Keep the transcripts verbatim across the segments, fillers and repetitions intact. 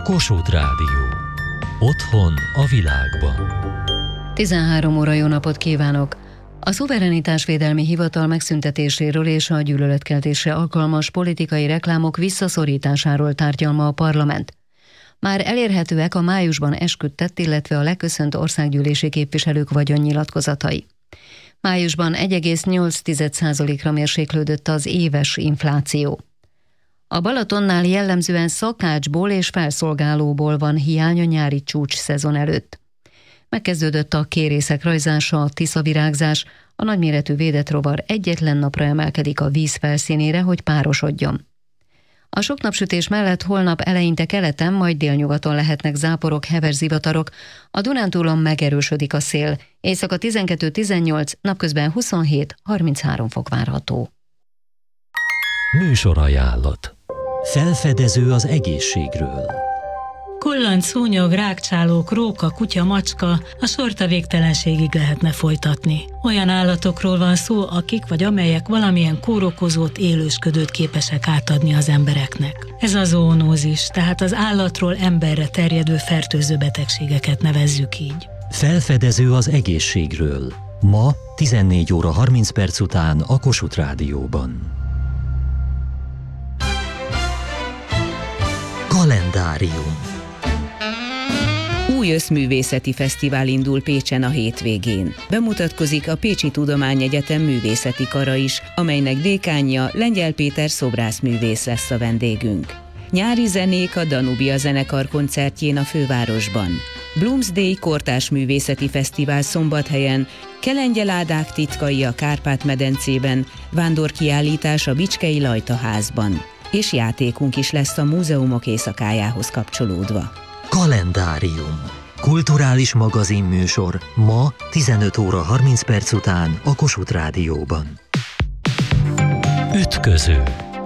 Kossuth Rádió. Otthon a világban. tizenhárom óra, jó napot kívánok! A szuverenitásvédelmi hivatal megszüntetéséről és a gyűlöletkeltésre alkalmas politikai reklámok visszaszorításáról tárgyal ma a parlament. Már elérhetőek a májusban esküdtett, illetve a leköszönt országgyűlési képviselők vagyonnyilatkozatai. Májusban egy egész nyolc százalékra mérséklődött az éves infláció. A Balatonnál jellemzően szakácsból és felszolgálóból van hiány a nyári csúcs szezon előtt. Megkezdődött a kérészek rajzása, a tiszavirágzás, a nagyméretű védett rovar egyetlen napra emelkedik a víz felszínére, hogy párosodjon. A sok napsütés mellett holnap eleinte keleten, majd délnyugaton lehetnek záporok, heves zivatarok, a Dunántúlon megerősödik a szél, éjszaka tizenkettő tizennyolc, napközben huszonhét harminchárom fok várható. Műsorajánlat. Felfedező az egészségről. Kullanc, szúnyog, rágcsálók, róka, kutya, macska, a sort a végtelenségig lehetne folytatni. Olyan állatokról van szó, akik vagy amelyek valamilyen kórokozót, élősködőt képesek átadni az embereknek. Ez a zoonózis, tehát az állatról emberre terjedő fertőző betegségeket nevezzük így. Felfedező az egészségről. Ma tizennégy óra harminc perc után a Kossuth Rádióban. Kalendárium. Új Összművészeti Fesztivál indul Pécsen a hétvégén. Bemutatkozik a Pécsi Tudományegyetem művészeti kara is, amelynek dékánja Lengyel Péter szobrászművész lesz a vendégünk. Nyári zenék a Danubia zenekar koncertjén a fővárosban. Bloomsday Kortárs Művészeti Fesztivál Szombathelyen, Kelengye-ládák titkai a Kárpát-medencében, vándorkiállítás a Bicskei Lajta-házban. És játékunk is lesz a múzeumok éjszakájához kapcsolódva. Kalendárium. Kulturális magazinműsor ma tizenöt óra harminc perc után a Kossuth Rádióban. Ütköző.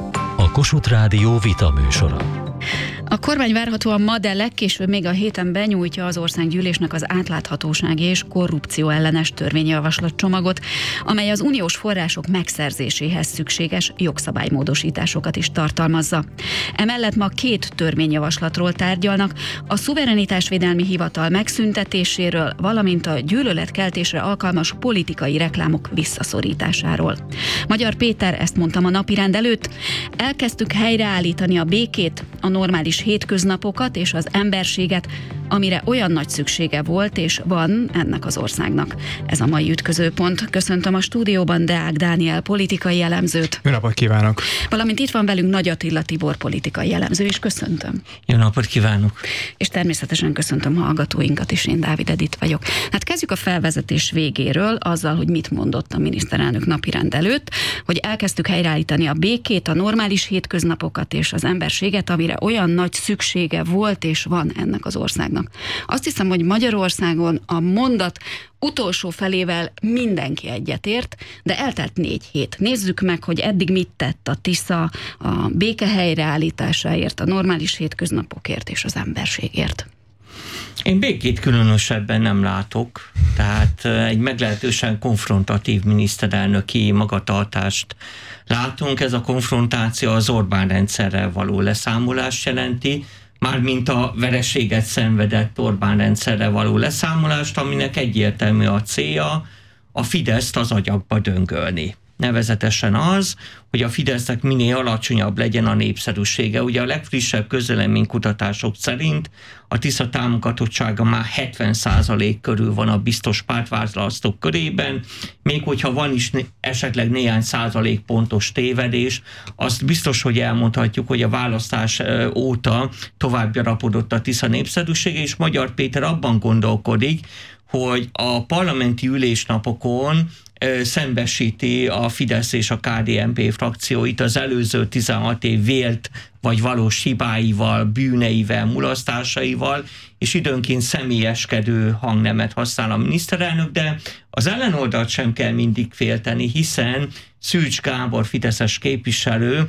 A Kossuth Rádió vita műsora. A kormány várhatóan ma, de legkésőbb még a héten benyújtja az országgyűlésnek az átláthatósági és korrupció ellenes törvényjavaslatcsomagot, amely az uniós források megszerzéséhez szükséges jogszabálymódosításokat is tartalmazza. Emellett ma két törvényjavaslatról tárgyalnak, a szuverenitásvédelmi hivatal megszüntetéséről, valamint a gyűlöletkeltésre alkalmas politikai reklámok visszaszorításáról. Magyar Péter ezt mondtam a napirend előtt, elkezdtük helyreállítani a békét, a normális hétköznapokat és az emberséget, amire olyan nagy szüksége volt és van ennek az országnak. Ez a mai ütközőpont. Köszöntöm a stúdióban Deák Dániel politikai elemzőt. Jó napot kívánok! Valamint itt van velünk Nagy Attila Tibor politikai elemző is. Köszöntöm. Jó napot kívánok! És természetesen köszöntöm hallgatóinkat is, én Dávid Edith vagyok. Hát kezdjük a felvezetés végéről, azzal, hogy mit mondott a miniszterelnök napirend előtt, hogy elkezdtük helyreállítani a békét, a normális hétköznapokat és az emberséget, amire olyan nagy szüksége volt és van ennek az országnak. Azt hiszem, hogy Magyarországon a mondat utolsó felével mindenki egyetért, de eltelt négy hét. Nézzük meg, hogy eddig mit tett a Tisza a béke helyreállításáért, a normális hétköznapokért és az emberségért. Én békét különösebben nem látok, tehát egy meglehetősen konfrontatív miniszterelnöki magatartást látunk. Ez a konfrontáció az Orbán rendszerrel való leszámolást jelenti, mármint a vereséget szenvedett Orbán rendszerrel való leszámolást, aminek egyértelmű a célja, a Fideszt az agyakba döngölni. Nevezetesen az, hogy a Fidesznek minél alacsonyabb legyen a népszerűsége. Ugye a legfrissebb közvéleménykutatások szerint a Tisza támogatottsága már hetven százalék körül van a biztos pártválasztók körében, még hogyha van is esetleg néhány százalék pontos tévedés, azt biztos, hogy elmondhatjuk, hogy a választás óta tovább gyarapodott a Tisza népszerűsége, és Magyar Péter abban gondolkodik, hogy a parlamenti ülésnapokon szembesíti a Fidesz és a ká dé en pé frakcióit az előző tizenhat év vélt vagy valós hibáival, bűneivel, mulasztásaival, és időnként személyeskedő hangnemet használ a miniszterelnök, de az ellenoldalt sem kell mindig félteni, hiszen Szűcs Gábor fideszes képviselő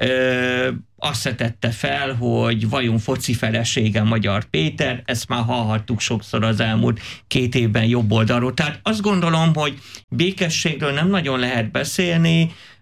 ö, azt vetette fel, hogy vajon foci felesége Magyar Péter, ezt már hallhattuk sokszor az elmúlt két évben jobb oldalról. Tehát azt gondolom, hogy békességről nem nagyon lehet beszélni,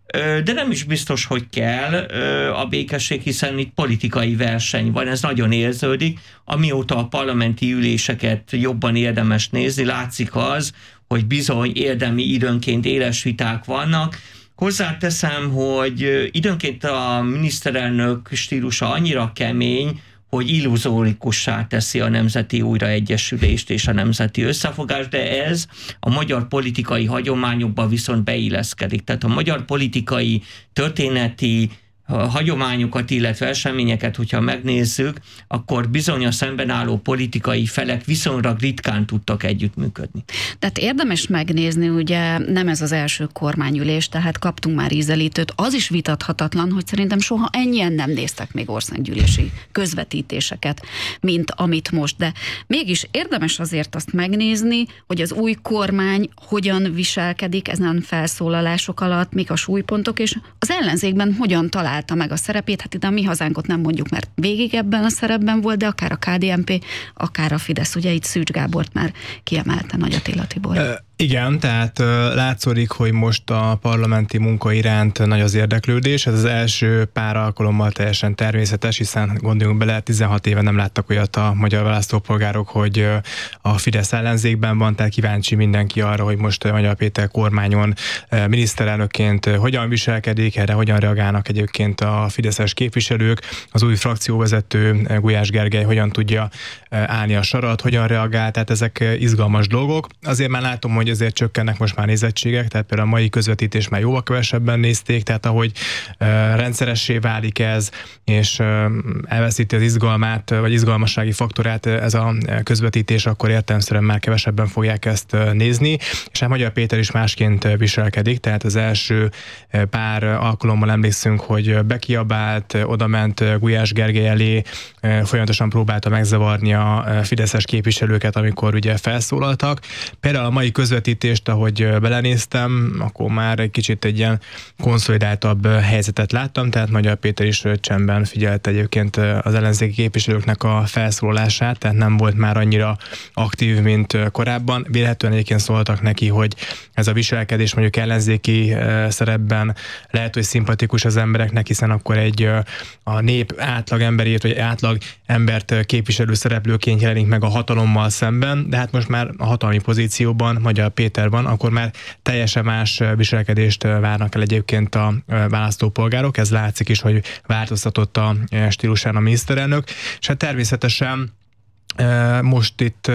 de nem is biztos, hogy kell a békesség, hiszen itt politikai verseny van, ez nagyon érződik. Amióta a parlamenti üléseket jobban érdemes nézni, látszik az, hogy bizony érdemi időnként éles viták vannak. Hozzáteszem, hogy időnként a miniszterelnök stílusa annyira kemény, hogy illuzórikussá teszi a nemzeti újraegyesülést és a nemzeti összefogást, de ez a magyar politikai hagyományokba viszont beilleszkedik. Tehát a magyar politikai, történeti hagyományokat, illetve eseményeket, hogyha megnézzük, akkor bizony a szemben álló politikai felek viszonylag ritkán tudtak együttműködni. Tehát érdemes megnézni, ugye nem ez az első kormányülés, tehát kaptunk már ízelítőt. Az is vitathatatlan, hogy szerintem soha ennyien nem néztek még országgyűlési közvetítéseket, mint amit most. De mégis érdemes azért azt megnézni, hogy az új kormány hogyan viselkedik ezen felszólalások alatt, mik a súlypontok, és az ellenzékben hogyan talál meg a szerepét, hát ide a Mi Hazánkot nem mondjuk, mert végig ebben a szerepben volt, de akár a ká dé en pé, akár a Fidesz, ugye itt Szűcs Gábort már kiemelte Nagy Attila Tibor. Uh, igen, tehát uh, látszódik, hogy most a parlamenti munka iránt nagy az érdeklődés. Ez az első pár alkalommal teljesen természetes, hiszen gondoljunk bele, tizenhat éve nem láttak olyat a magyar választópolgárok, hogy uh, a Fidesz ellenzékben van, tehát kíváncsi mindenki arra, hogy most uh, Magyar Péter kormányon uh, miniszterelnökként uh, hogyan viselkedik, erre hogyan reagálnak egyébként a fideszes képviselők, az új frakcióvezető Gulyás Gergely hogyan tudja állni a sarat, hogyan reagál, tehát ezek izgalmas dolgok. Azért már látom, hogy azért csökkennek most már nézettségek, tehát például a mai közvetítés már jóval kevesebben nézték, tehát ahogy rendszeressé válik ez, és elveszíti az izgalmát, vagy izgalmassági faktorát ez a közvetítés, akkor értelemszerűen már kevesebben fogják ezt nézni, és a Magyar Péter is másként viselkedik, tehát az első pár alkalommal emlékszünk, hogy bekiabált, odament Gulyás Gergely elé, folyamatosan próbálta megzavarni a fideszes képviselőket, amikor ugye felszólaltak. Például a mai közvetítést, ahogy belenéztem, akkor már egy kicsit egy ilyen konszolidáltabb helyzetet láttam, tehát Magyar Péter is csendben figyelte egyébként az ellenzéki képviselőknek a felszólalását, tehát nem volt már annyira aktív, mint korábban. Vélhetően egyébként szóltak neki, hogy ez a viselkedés mondjuk ellenzéki szerepben lehet, hogy szimpatikus az embereknek, hiszen akkor egy a nép átlag emberét, vagy átlag embert képviselő szereplőként jelenik meg a hatalommal szemben, de hát most már a hatalmi pozícióban Magyar Péter van, akkor már teljesen más viselkedést várnak el egyébként a választópolgárok. Ez látszik is, hogy változtatott a stílusán a miniszterelnök, és hát természetesen most itt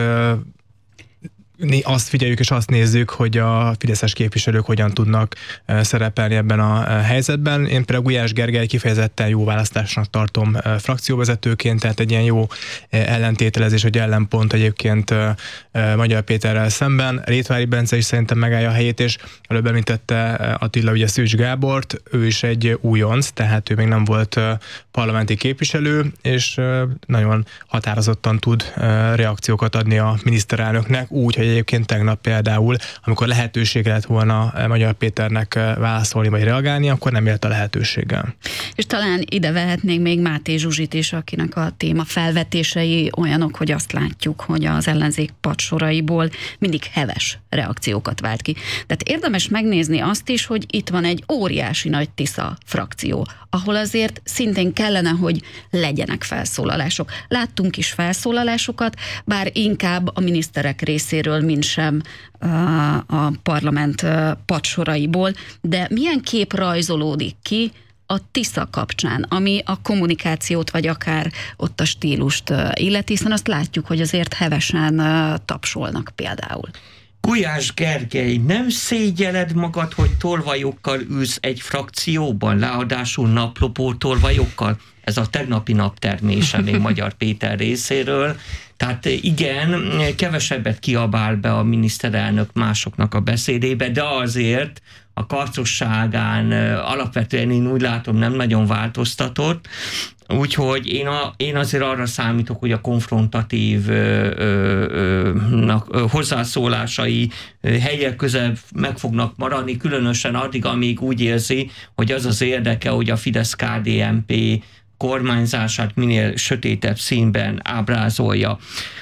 azt figyeljük és azt nézzük, hogy a fideszes képviselők hogyan tudnak szerepelni ebben a helyzetben. Én például Gulyás Gergely kifejezetten jó választásnak tartom frakcióvezetőként, tehát egy ilyen jó ellentételezés, vagy ellenpont egyébként Magyar Péterrel szemben. Rétvári Bence is szerintem megállja a helyét, és előbb említette Attila ugye Szűcs Gábort, ő is egy újonc, tehát ő még nem volt parlamenti képviselő, és nagyon határozottan tud reakciókat adni a miniszterelnöknek, úgy, hogy egyébként tegnap például, amikor lehetősége lett volna Magyar Péternek válaszolni vagy reagálni, akkor nem élt a lehetőséggel. És talán ide vehetnénk még Máté Zsuzsit is, akinek a téma felvetései olyanok, hogy azt látjuk, hogy az ellenzék padsoraiból mindig heves reakciókat vált ki. Tehát érdemes megnézni azt is, hogy itt van egy óriási nagy Tisza frakció, ahol azért szintén kellene, hogy legyenek felszólalások. Láttunk is felszólalásokat, bár inkább a miniszterek részéről, mint sem a parlament padsoraiból, de milyen kép rajzolódik ki a Tisza kapcsán, ami a kommunikációt, vagy akár ott a stílust illeti, hiszen azt látjuk, hogy azért hevesen tapsolnak például. Gulyás Gergely, nem szégyeled magad, hogy tolvajokkal ülsz egy frakcióban, ráadásul naplopó tolvajokkal? Ez a tegnapi naptermése még Magyar Péter részéről. Tehát igen, kevesebbet kiabál be a miniszterelnök másoknak a beszédébe, de azért a karcosságán alapvetően én úgy látom nem nagyon változtatott. Úgyhogy én, a, én azért arra számítok, hogy a konfrontatív ö, ö, ö, hozzászólásai helyek közel meg fognak maradni, különösen addig, amíg úgy érzi, hogy az az érdeke, hogy a Fidesz-ká dé en pé kormányzását minél sötétebb színben ábrázolja.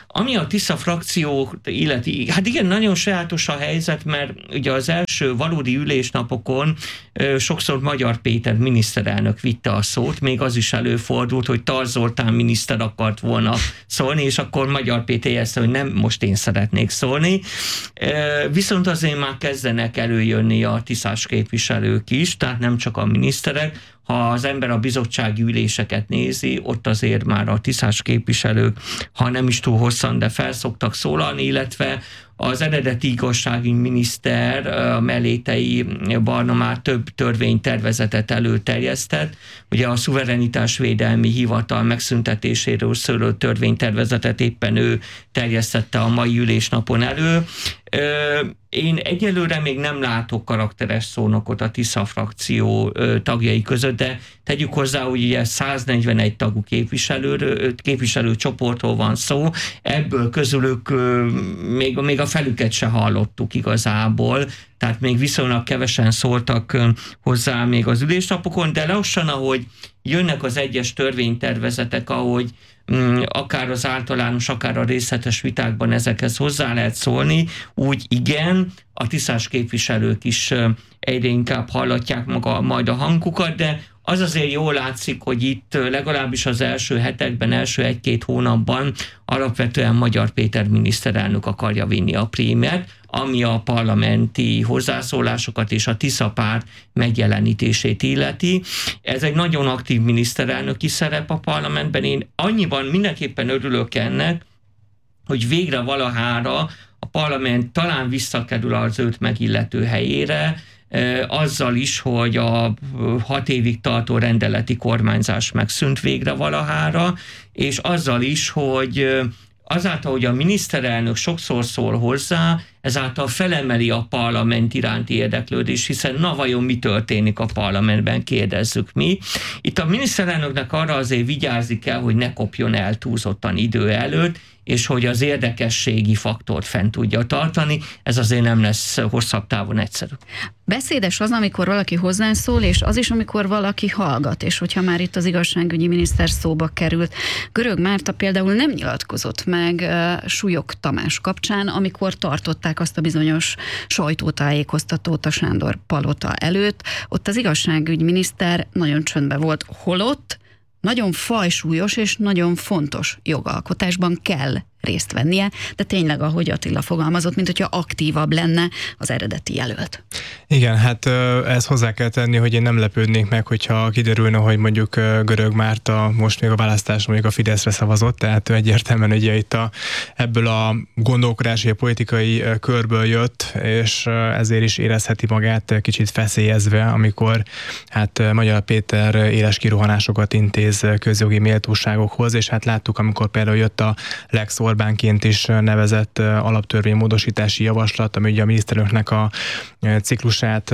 Ami a Tisza frakció illeti, hát igen, nagyon sajátos a helyzet, mert ugye az első valódi ülésnapokon sokszor Magyar Péter miniszterelnök vitte a szót, még az is előfordult, hogy Tarz Zoltán miniszter akart volna szólni, és akkor Magyar Péter jelezte, hogy nem, most én szeretnék szólni. Viszont azért már kezdenek előjönni a tiszás képviselők is, tehát nem csak a miniszterek. Ha az ember a bizottsági üléseket nézi, ott azért már a tiszás képviselők, ha nem is túl hosszan, de felszoktak szólalni, illetve az eredeti igazságügyi miniszter, a Mellétei Barna már több törvénytervezetet előterjesztett. Ugye a szuverenitásvédelmi hivatal megszüntetéséről szóló törvénytervezetet éppen ő terjesztette a mai ülésnapon elő. Én egyelőre még nem látok karakteres szónokot a Tisza frakció tagjai között, de tegyük hozzá, hogy ugye száznegyvenegy tagú képviselő, képviselőcsoportról van szó, ebből közülük még, még a felüket se hallottuk igazából, tehát még viszonylag kevesen szóltak hozzá még az ülésnapokon, de lassan, ahogy jönnek az egyes törvénytervezetek, ahogy akár az általános, akár a részletes vitákban ezekhez hozzá lehet szólni, úgy igen, a tiszás képviselők is egyre inkább hallatják maga, majd a hangukat, de az azért jól látszik, hogy itt legalábbis az első hetekben, első egy-két hónapban alapvetően Magyar Péter miniszterelnök akarja vinni a prímet, ami a parlamenti hozzászólásokat és a Tisza párt megjelenítését illeti. Ez egy nagyon aktív miniszterelnöki szerep a parlamentben. Én annyiban mindenképpen örülök ennek, hogy végre valahára a parlament talán visszakerül az őt megillető helyére, azzal is, hogy a hat évig tartó rendeleti kormányzás megszűnt végre valahára, és azzal is, hogy azáltal, hogy a miniszterelnök sokszor szól hozzá, ezáltal felemeli a parlament iránti érdeklődést, hiszen na vajon mi történik a parlamentben, kérdezzük mi. Itt a miniszterelnöknek arra azért vigyázni kell, hogy ne kopjon el túlzottan idő előtt, és hogy az érdekességi faktort fent tudja tartani, ez azért nem lesz hosszabb távon egyszerű. Beszédes az, amikor valaki hozzászól, és az is, amikor valaki hallgat, és hogyha már itt az igazságügyi miniszter szóba került. Görög Márta például nem nyilatkozott meg uh, Súlyog Tamás kapcsán, amikor tartották azt a bizonyos sajtótájékoztatót a Sándor palota előtt. Ott az igazságügyi miniszter nagyon csöndben volt, holott nagyon fajsúlyos és nagyon fontos jogalkotásban kell részt vennie, de tényleg, ahogy Attila fogalmazott, mint hogyha aktívabb lenne az eredeti jelölt. Igen, hát ezt hozzá kell tenni, hogy én nem lepődnék meg, hogyha kiderülne, hogy mondjuk Görög Márta most még a választáson mondjuk a Fideszre szavazott, tehát egyértelműen ugye itt a, ebből a gondolkodási, a politikai körből jött, és ezért is érezheti magát kicsit feszélyezve, amikor hát Magyar Péter éles kirohanásokat intéz közjogi méltóságokhoz, és hát láttuk, amikor például jött a Lex Orbánként is nevezett alaptörvénymódosítási javaslat, ami ugye a miniszterelnöknek a ciklusát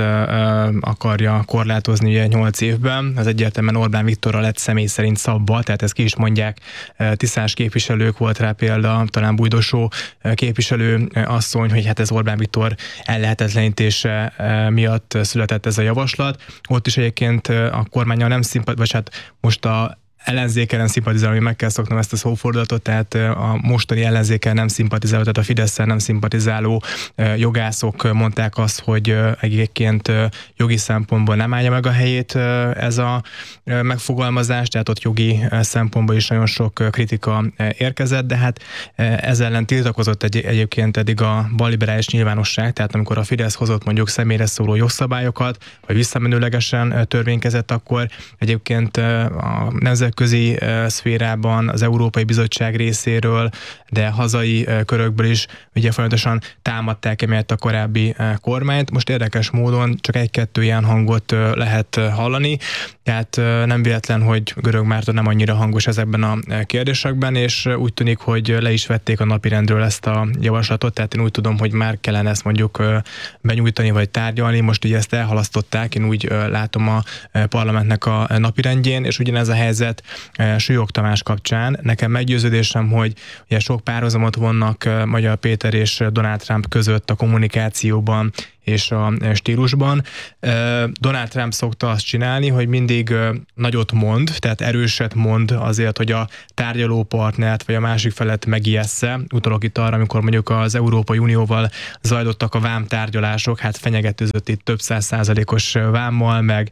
akarja korlátozni ugye nyolc évben. Ez egyértelműen Orbán Viktorra lett személy szerint szabva, tehát ezt ki is mondják tisztás képviselők, volt rá példa, talán Bújdosó képviselő asszony, hogy hát ez Orbán Viktor ellehetetlenítése miatt született ez a javaslat. Ott is egyébként a kormánnyal nem szimpatizál, vagy hát most a ellenzékkel nem szimpatizáló, meg kell szoknom ezt a szófordulatot, tehát a mostani ellenzékkel nem szimpatizáló, tehát a Fidesszel nem szimpatizáló jogászok mondták azt, hogy egyébként jogi szempontból nem állja meg a helyét ez a megfogalmazás, tehát ott jogi szempontból is nagyon sok kritika érkezett, de hát ez ellen tiltakozott egy, egyébként eddig a balliberális nyilvánosság, tehát amikor a Fidesz hozott mondjuk személyre szóló jogszabályokat, vagy visszamenőlegesen törvénykezett, akkor egyébként a nemzet közi szférában, az Európai Bizottság részéről, de hazai körökből is ugye folyamatosan támadták emiatt a korábbi kormányt. Most érdekes módon csak egy-kettő ilyen hangot lehet hallani, tehát nem véletlen, hogy Görög Márta nem annyira hangos ezekben a kérdésekben, és úgy tűnik, hogy le is vették a napirendről ezt a javaslatot, tehát én úgy tudom, hogy már kellene ezt mondjuk benyújtani vagy tárgyalni, most ugye ezt elhalasztották, én úgy látom a parlamentnek a napirendjén, és ugyanez a helyzet Súlyog Tamás kapcsán. Nekem meggyőződésem, hogy ugye sok párhuzamot vonnak Magyar Péter és Donald Trump között a kommunikációban, és a stílusban. Donald Trump szokta azt csinálni, hogy mindig nagyot mond, tehát erőset mond azért, hogy a tárgyalópartnert vagy a másik felet megijessze. Utalok itt arra, amikor mondjuk az Európai Unióval zajlottak a vámtárgyalások, hát fenyegetőzött itt több száz százalékos vámmal, meg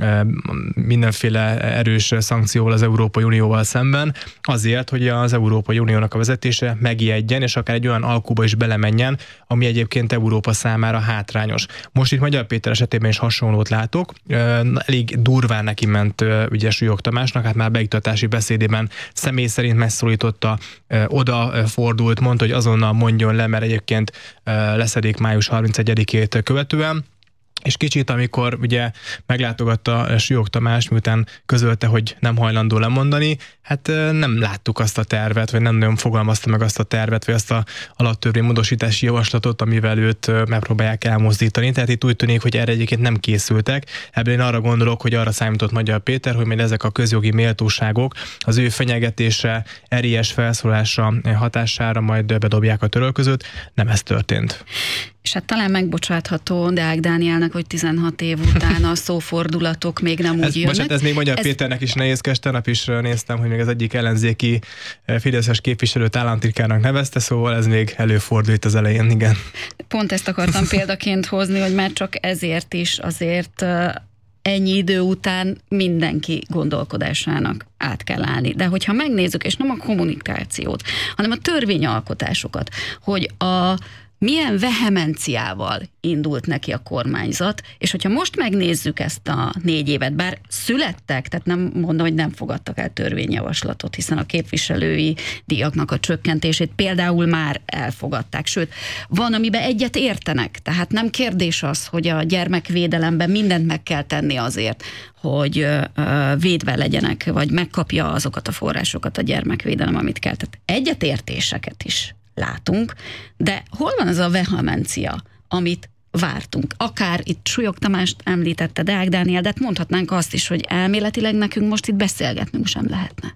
mindenféle erős szankcióval az Európai Unióval szemben, azért, hogy az Európai Uniónak a vezetése megijedjen, és akár egy olyan alkuba is belemenjen, ami egyébként Európa számára hátrányos. Most itt Magyar Péter esetében is hasonlót látok. Elég durván neki ment ugye Súlyog Tamásnak, hát már beiktatási beszédében személy szerint megszólította, oda fordult, mondta, hogy azonnal mondjon le, mert egyébként leszedik május harmincegyedikét követően. És kicsit, amikor ugye meglátogatta Súlyog Tamás, miután közölte, hogy nem hajlandó lemondani, hát nem láttuk azt a tervet, vagy nem nagyon fogalmazta meg azt a tervet, vagy azt a alaptörvénymódosítási javaslatot, amivel őt megpróbálják elmozdítani. Tehát itt úgy tűnik, hogy erre egyébként nem készültek. Ebből én arra gondolok, hogy arra számított Magyar Péter, hogy majd ezek a közjogi méltóságok az ő fenyegetése, erélyes felszólása hatására majd bedobják a törölközőt. Nem ez történt. És hát talán megbocsátható Deák Dánielnek, hogy tizenhat év után a szófordulatok még nem ez, úgy jönnek. Bocsánat, ez még Magyar ez... Péternek is nehézkes, tegnap is néztem, hogy még az egyik ellenzéki fideszes képviselőt államtitkának nevezte, szóval ez még előfordul itt az elején, igen. Pont ezt akartam példaként hozni, hogy már csak ezért is azért ennyi idő után mindenki gondolkodásának át kell állni. De hogyha megnézzük, és nem a kommunikációt, hanem a törvényalkotásokat, hogy a milyen vehemenciával indult neki a kormányzat, és hogyha most megnézzük ezt a négy évet, bár születtek, tehát nem mondom, hogy nem fogadtak el törvényjavaslatot, hiszen a képviselői díjaknak a csökkentését például már elfogadták, sőt, van, amiben egyet értenek, tehát nem kérdés az, hogy a gyermekvédelemben mindent meg kell tenni azért, hogy védve legyenek, vagy megkapja azokat a forrásokat a gyermekvédelem, amit kell. Tehát egyetértéseket is látunk, de hol van az a vehemencia, amit vártunk? Akár itt Súlyog Tamást említette Deák Dániel, de mondhatnánk azt is, hogy elméletileg nekünk most itt beszélgetnünk sem lehetne.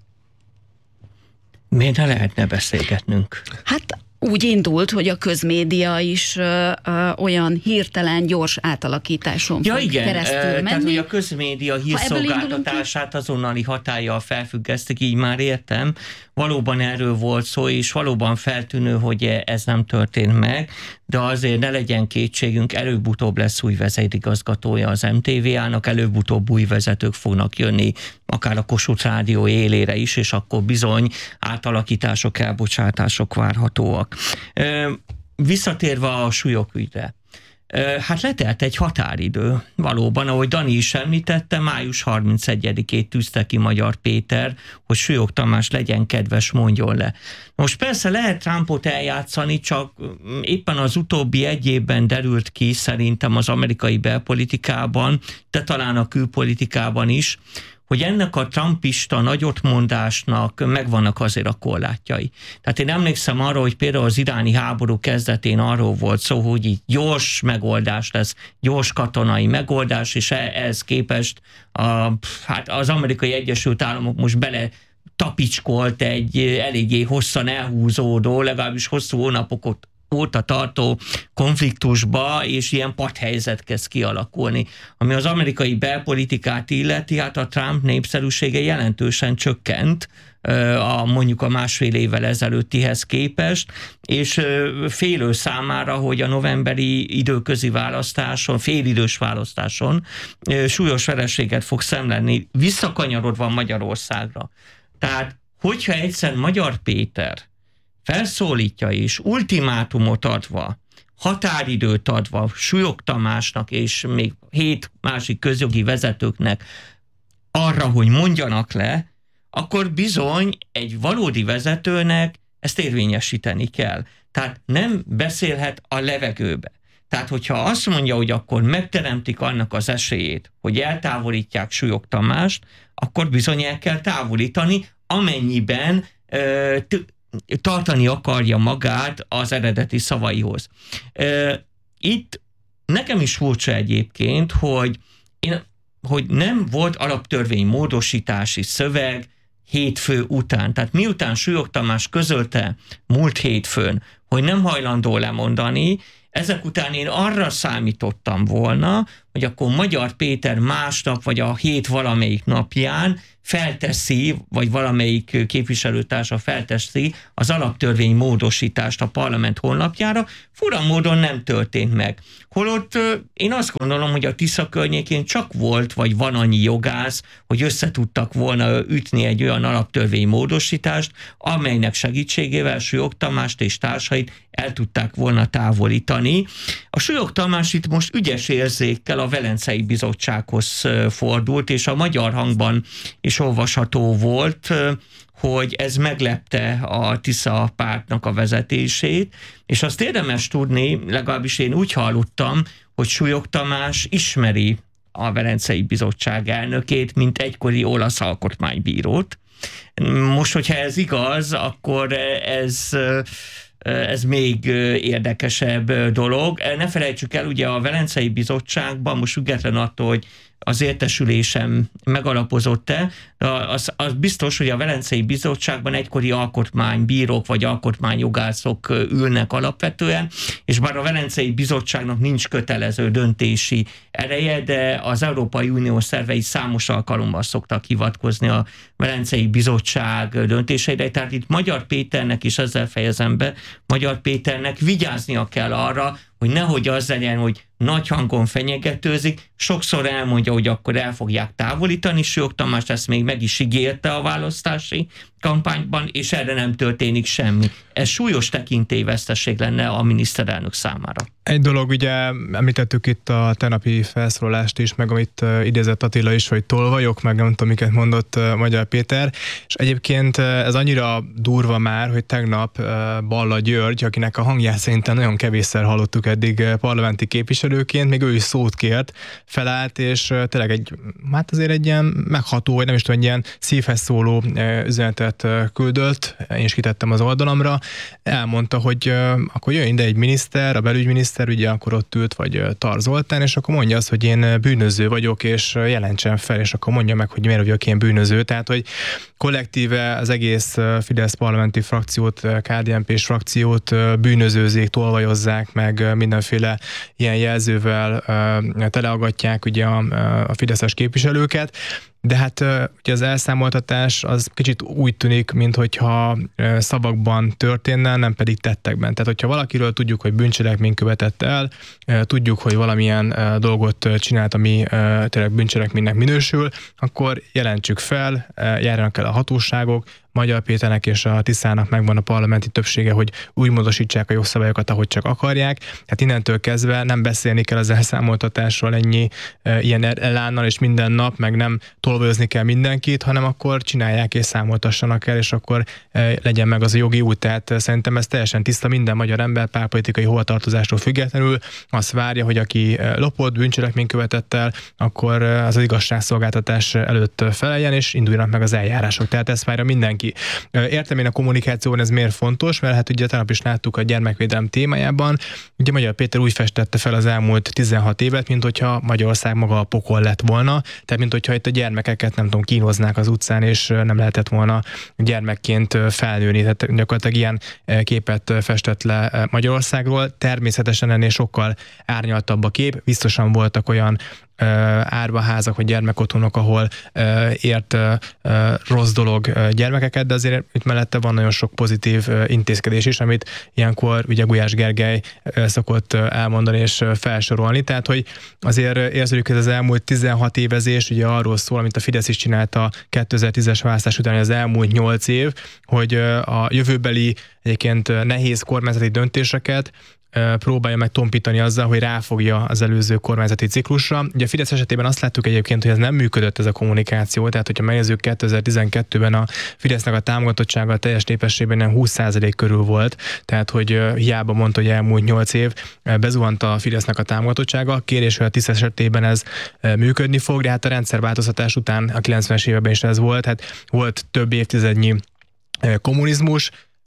Miért ne lehetne beszélgetnünk? Hát úgy indult, hogy a közmédia is ö, ö, olyan hirtelen, gyors átalakításon ja, fog igen, keresztül menni. Tehát, hogy a közmédia hírszolgáltatását azonnali hatállyal felfüggesztik, így már értem. Valóban erről volt szó, és valóban feltűnő, hogy ez nem történt meg, de azért ne legyen kétségünk, előbb-utóbb lesz új vezérigazgatója az em té vé á-nak, előbb-utóbb új vezetők fognak jönni, akár a Kossuth Rádió élére is, és akkor bizony átalakítások, elbocsátások várhatóak. Visszatérve a Súlyog ügyre. Hát letelt egy határidő. Valóban, ahogy Dani is említette, május harmincegyedikét tűzte ki Magyar Péter, hogy Súlyog Tamás legyen kedves, mondjon le. Most persze lehet Trumpot eljátszani, csak éppen az utóbbi egy évben derült ki szerintem az amerikai belpolitikában, de talán a külpolitikában is, hogy ennek a trumpista nagyotmondásnak megvannak azért a korlátjai. Tehát én emlékszem arra, hogy például az iráni háború kezdetén arról volt szó, hogy így gyors megoldás lesz, gyors katonai megoldás, és ehhez képest a, hát az Amerikai Egyesült Államok most bele tapicskolt egy eléggé hosszan elhúzódó, legalábbis hosszú hónapokat óta tartó konfliktusba, és ilyen padhelyzet kezd kialakulni. Ami az amerikai belpolitikát illeti, hát a Trump népszerűsége jelentősen csökkent, a, mondjuk a másfél évvel ezelőttihez képest, és félő számára, hogy a novemberi időközi választáson, félidős választáson súlyos vereséget fog szenvedni, visszakanyarodva Magyarországra. Tehát, hogyha egyszer Magyar Péter felszólítja és ultimátumot adva, határidőt adva Súlyog Tamásnak és még hét másik közjogi vezetőknek arra, hogy mondjanak le, akkor bizony egy valódi vezetőnek ezt érvényesíteni kell. Tehát nem beszélhet a levegőbe. Tehát, hogyha azt mondja, hogy akkor megteremtik annak az esélyét, hogy eltávolítják Súlyog Tamást, akkor bizony el kell távolítani, amennyiben ö, t- tartani akarja magát az eredeti szavaihoz. Itt nekem is furcsa egyébként, hogy, én, hogy nem volt alaptörvény módosítási szöveg hétfő után. Tehát miután Súlyog Tamás közölte múlt hétfőn, hogy nem hajlandó lemondani, Ezek után én arra számítottam volna, hogy akkor Magyar Péter másnap, vagy a hét valamelyik napján felteszi, vagy valamelyik képviselőtársa felteszi az alaptörvény módosítást a parlament honlapjára. Fura módon nem történt meg. Holott én azt gondolom, hogy a Tisza környékén csak volt, vagy van annyi jogász, hogy összetudtak volna ütni egy olyan alaptörvény módosítást, amelynek segítségével Súlyog Tamást és társait el tudták volna távolítani. A Súlyog Tamás itt most ügyes érzékkel a Velencei Bizottsághoz fordult, és a Magyar Hangban is olvasható volt, hogy ez meglepte a Tisza pártnak a vezetését, és azt érdemes tudni, legalábbis én úgy hallottam, hogy Súlyog Tamás ismeri a Velencei Bizottság elnökét, mint egykori olasz alkotmánybírót. Most, hogyha ez igaz, akkor ez... ez még érdekesebb dolog. Ne felejtsük el, ugye a Velencei Bizottságban, most független attól, hogy az értesülésem megalapozott-e, az, az biztos, hogy a Velencei Bizottságban egykori alkotmánybírók vagy alkotmányjogászok ülnek alapvetően, és bár a Velencei Bizottságnak nincs kötelező döntési ereje, de az Európai Unió szervei számos alkalommal szoktak hivatkozni a Velencei Bizottság döntéseire, tehát itt Magyar Péternek is ezzel fejezem be, Magyar Péternek vigyáznia kell arra, hogy nehogy az legyen, hogy nagy hangon fenyegetőzik, sokszor elmondja, hogy akkor el fogják távolítani, Súlyog Tamás ezt még meg is ígérte a választási kampányban, és erre nem történik semmi. Ez súlyos tekintélyveszteség lenne a miniszterelnök számára. Egy dolog, ugye említettük itt a tegnapi felszólalást is, meg amit uh, idézett Attila is, hogy tolvajok, meg nem tudom, miket mondott uh, Magyar Péter, és egyébként uh, ez annyira durva már, hogy tegnap uh, Balla György, akinek a hangját szerintem nagyon kevésszer hallottuk eddig uh, parlamenti képviselőként, még ő is szót kért, felállt, és uh, tényleg egy, hát azért egy ilyen megható, vagy nem is tudom, egy ilyen szívhez szóló uh, üzenetet uh, küldött, én is kitettem az oldalamra, elmondta, hogy uh, akkor jöjjön ide egy miniszter, a belügyminiszter, ugye akkor ott ült, vagy Tar Zoltán, és akkor mondja azt, hogy én bűnöző vagyok, és jelentsen fel, és akkor mondja meg, hogy miért vagyok én bűnöző. Tehát, hogy kollektíve az egész Fidesz parlamenti frakciót, ká dé en pés frakciót bűnözőzik, tolvajozzák, meg mindenféle ilyen jelzővel teleaggatják ugye a, a fideszes képviselőket. De hát ugye az elszámoltatás az kicsit úgy tűnik, minthogyha szavakban történne, nem pedig tettekben. Tehát, hogyha valakiről tudjuk, hogy bűncselekményt követett el, tudjuk, hogy valamilyen dolgot csinált, ami tényleg bűncselekménynek minősül, akkor jelentsük fel, járjanak el a hatóságok, Magyar Péternek és a Tiszának megvan a parlamenti többsége, hogy úgy módosítsák a jogszabályokat, ahogy csak akarják. Hát innentől kezdve nem beszélni kell az elszámoltatásról ennyi e, ilyen elánnal, és minden nap, meg nem tolvajozni kell mindenkit, hanem akkor csinálják és számoltassanak el, és akkor e, legyen meg az a jogi út. Tehát szerintem ez teljesen tiszta, minden magyar ember pártpolitikai hovatartozástól függetlenül azt várja, hogy aki lopott, bűncselekményt követett el, akkor az, az igazságszolgáltatás előtt feleljen, és induljanak meg az eljárások. Tehát ezt várja mindenki. Értem én a kommunikációban ez miért fontos, mert hát ugye tegnap is láttuk a gyermekvédelem témájában, ugye Magyar Péter úgy festette fel az elmúlt tizenhat évet, mint hogyha Magyarország maga a pokol lett volna, tehát mint hogyha itt a gyermekeket nem tudom, kínoznák az utcán, és nem lehetett volna gyermekként felnőni, tehát gyakorlatilag ilyen képet festett le Magyarországról. Természetesen ennél sokkal árnyaltabb a kép, biztosan voltak olyan árvaházak vagy gyermekotthonok, ahol uh, ért uh, rossz dolog uh, gyermekeket, de azért itt mellette van nagyon sok pozitív uh, intézkedés is, amit ilyenkor ugye Gulyás Gergely uh, szokott uh, elmondani és uh, felsorolni. Tehát, hogy azért érződik, hogy az elmúlt tizenhat évezés ugye arról szól, amit a Fidesz is csinálta kétezer-tízes választás után, az elmúlt nyolc év, hogy uh, a jövőbeli egyébként uh, nehéz kormányzati döntéseket próbálja meg tompítani azzal, hogy ráfogja az előző kormányzati ciklusra. Ugye a Fidesz esetében azt láttuk egyébként, hogy ez nem működött ez a kommunikáció, tehát hogyha megnézzük kétezer-tizenkettőben a Fidesznek a támogatottsága a teljes népességben nem húsz százalék körül volt, tehát hogy hiába mondta, hogy elmúlt nyolc év bezuhant a Fidesznek a támogatottsága. Kérdés, hogy a Tisza esetében ez működni fog, de hát a rendszerváltoztatás után a kilencvenes években is ez volt, hát volt több évtizednyi kommunizmus,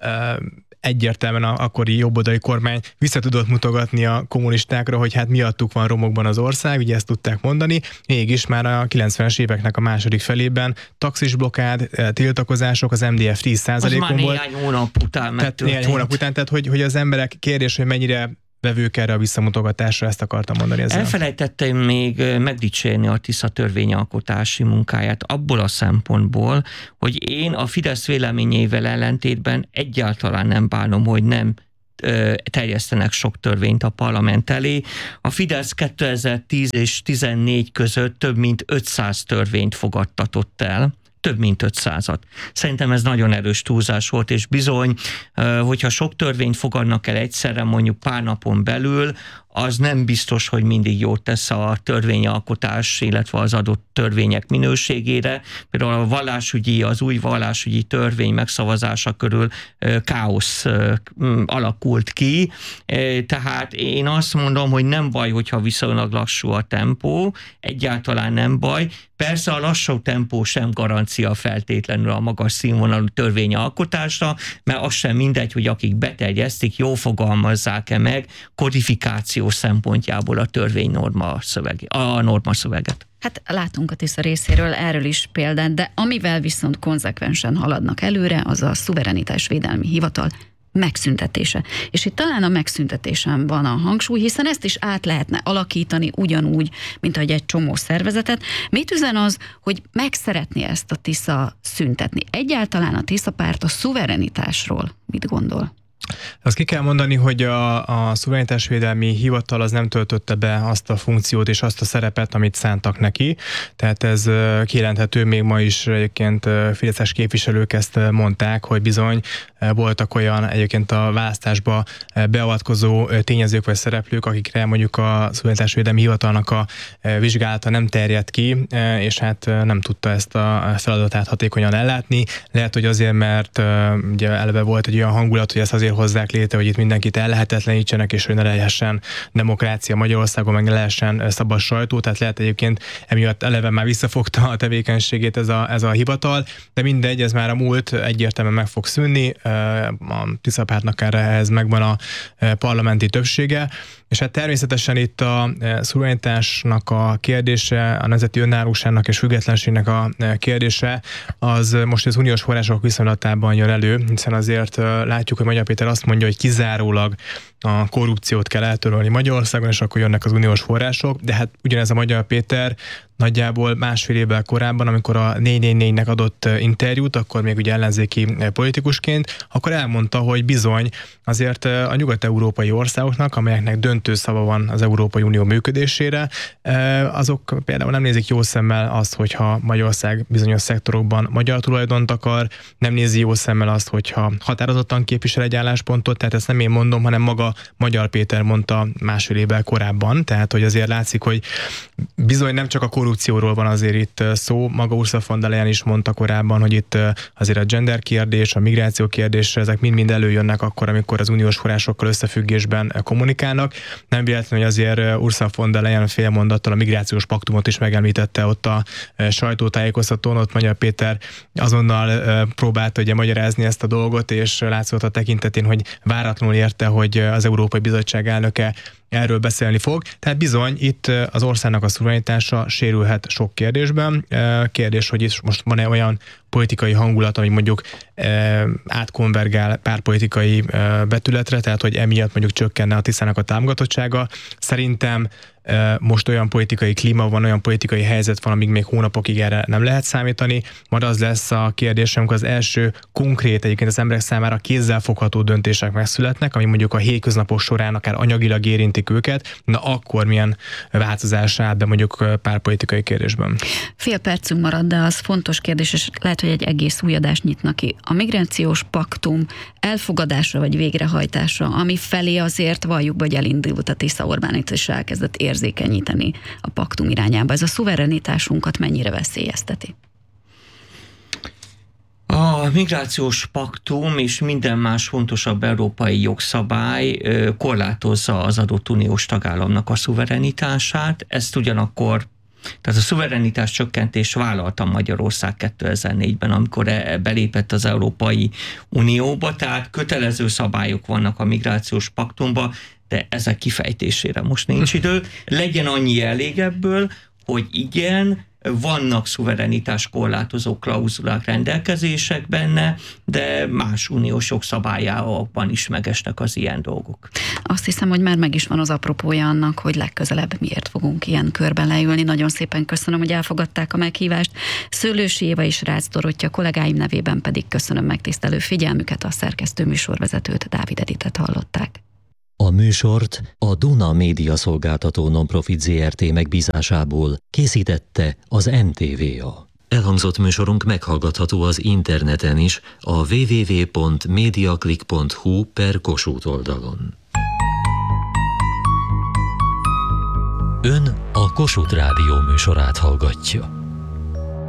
egyértelműen a akkori jobboldali kormány vissza tudott mutogatni a kommunistákra, hogy hát miattuk van romokban az ország, ugye ezt tudták mondani, mégis már a kilencvenes éveknek a második felében taxis blokkád, tiltakozások, az em dé ef tíz százalékon volt. Az már néhány hónap után tehát néhány hónap után, tehát hogy, hogy az emberek kérdés, hogy mennyire vevők erre a visszamutogatásra, ezt akartam mondani ezzel. Elfelejtettem még megdicsérni a Tisza törvényalkotási munkáját abból a szempontból, hogy én a Fidesz véleményével ellentétben egyáltalán nem bánom, hogy nem terjesztenek sok törvényt a parlament elé. A Fidesz kétezer-tíz és tizennégy között több mint ötszáz törvényt fogadtatott el, több mint ötszázat. Szerintem ez nagyon erős túlzás volt, és bizony, hogyha sok törvényt fogadnak el egyszerre, mondjuk pár napon belül, az nem biztos, hogy mindig jót tesz a törvényalkotás, illetve az adott törvények minőségére. Például a vallásügyi, az új vallásügyi törvény megszavazása körül káosz alakult ki. Tehát én azt mondom, hogy nem baj, hogyha viszonylag lassú a tempó, egyáltalán nem baj. Persze a lassú tempó sem garancia feltétlenül a magas színvonalú törvényalkotásra, mert az sem mindegy, hogy akik beterjesztik, jól fogalmazzák-e meg kodifikáció szempontjából a törvénynorma szöveg, a norma szöveget. Hát látunk a Tisza részéről erről is példát, de amivel viszont konzekvensen haladnak előre, az a szuverenitásvédelmi hivatal megszüntetése. És itt talán a megszüntetésen van a hangsúly, hiszen ezt is át lehetne alakítani ugyanúgy, mint ahogy egy csomó szervezetet. Mit üzen az, hogy meg szeretné ezt a Tisza szüntetni? Egyáltalán a Tisza párt a szuverenitásról mit gondol? Azt ki kell mondani, hogy a, a szuverenitásvédelmi hivatal az nem töltötte be azt a funkciót és azt a szerepet, amit szántak neki. Tehát ez kijelenthető, még ma is egyébként fideszes képviselők ezt mondták, hogy bizony voltak olyan egyébként a választásba beavatkozó tényezők vagy szereplők, akikre mondjuk a szuverenitásvédelmi hivatalnak a vizsgálata nem terjedt ki, és hát nem tudta ezt a feladatát hatékonyan ellátni. Lehet, hogy azért, mert ugye eleve volt egy olyan hangulat, hogy ezt azért hozzák létre, hogy itt mindenkit ellehetetlenítsenek, és hogy ne lehessen demokrácia Magyarországon, meg ne lehessen szabad sajtó, tehát lehet egyébként emiatt eleve már visszafogta a tevékenységét ez a, ez a hivatal, de mindegy, ez már a múlt, egyértelműen meg fog szűnni, a Tisza pártnak erre ez megvan a parlamenti többsége, és hát természetesen itt a szuverenitásnak a kérdése, a nemzeti önállóságnak és függetlenségnek a kérdése, az most az uniós források viszonylatában jön elő, hiszen azért látjuk, hogy Magyar Péter azt mondja, hogy kizárólag a korrupciót kell eltörölni Magyarországon, és akkor jönnek az uniós források, de hát ugyanez a Magyar Péter nagyjából másfél évvel korábban, amikor a négy négy négynek adott interjút, akkor még ugye ellenzéki politikusként, akkor elmondta, hogy bizony azért a nyugat-európai országoknak, amelyeknek döntő szava van az Európai Unió működésére, azok például nem nézik jó szemmel azt, hogyha Magyarország bizonyos szektorokban magyar tulajdont akar, nem nézi jó szemmel azt, hogyha határozottan képvisel egy álláspontot, tehát ezt nem én mondom, hanem maga Magyar Péter mondta másfél évvel korábban, tehát hogy azért látszik, hogy bizony nem csak a korrupcióról van azért itt szó, maga Ursula von der Leyen is mondta korábban, hogy itt azért a gender kérdés, a migráció kérdés, ezek mind-mind előjönnek akkor, amikor az uniós forrásokkal összefüggésben kommunikálnak. Nem véletlenül, hogy azért Ursula von der Leyen fél mondattal a migrációs paktumot is megemlítette ott a sajtótájékoztatón, ott Magyar Péter azonnal próbálta ugye magyarázni ezt a dolgot, és látszott a tekintetén, hogy váratlanul érte, hogy az Európai Bizottság elnöke erről beszélni fog. Tehát bizony itt az országnak a szuverenitása sérülhet sok kérdésben. Kérdés, hogy itt most van-e olyan politikai hangulat, ami mondjuk átkonvergál pártpolitikai betületre, tehát hogy emiatt mondjuk csökkenne a Tiszának a támogatottsága. Szerintem most olyan politikai klíma van, olyan politikai helyzet van, amíg még hónapokig erre nem lehet számítani. Majd az lesz a kérdés, amikor az első konkrét, egyébként az emberek számára kézzelfogható döntések megszületnek, ami mondjuk a hétköznapok során akár anyagilag érintik őket, na akkor milyen változás áll be mondjuk pártpolitikai kérdésben. Fél percünk marad, de az fontos kérdés, és lehet, hogy egy egész új adást nyitna ki. A migrációs paktum elfogadása vagy végrehajtása, ami felé azért valljuk, hogy elindult a Tisza, Orbán itt is elkezdett érzékenyíteni a paktum irányába. Ez a szuverenitásunkat mennyire veszélyezteti? A migrációs paktum és minden más fontosabb európai jogszabály korlátozza az adott uniós tagállamnak a szuverenitását, ezt ugyanakkor Tehát a szuverenitás csökkentés vállalta Magyarország kétezer-négyben, amikor belépett az Európai Unióba, tehát kötelező szabályok vannak a migrációs paktumban, de ezek kifejtésére most nincs idő. Legyen annyi elég ebből, hogy igen, vannak szuverenitás korlátozó klauzulák, rendelkezések benne, de más uniós jogszabályában is megesnek az ilyen dolgok. Azt hiszem, hogy már meg is van az apropója annak, hogy legközelebb miért fogunk ilyen körben leülni. Nagyon szépen köszönöm, hogy elfogadták a meghívást. Szőlősi Éva és Rácz Dorottya, kollégáim nevében pedig köszönöm megtisztelő figyelmüket, a szerkesztő műsorvezetőt, Dávid Editet hallották. A műsort a Duna Média Szolgáltató Nonprofit zé er té megbízásából készítette az em té vé á. Elhangzott műsorunk meghallgatható az interneten is a double-u double-u double-u pont mediaclick pont hu per Kossuth oldalon. Ön a Kossuth Rádió műsorát hallgatja.